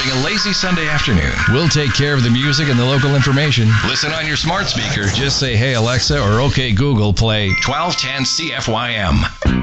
having a lazy Sunday afternoon. We'll take care of the music and the local information. Listen on your smart speaker. Just say, hey, Alexa, or okay, Google, play 1210 CFYM.